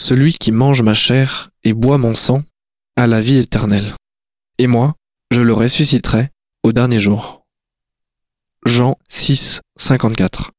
celui qui mange ma chair et boit mon sang a la vie éternelle. Et moi, je le ressusciterai au dernier jour. Jean 6, 54.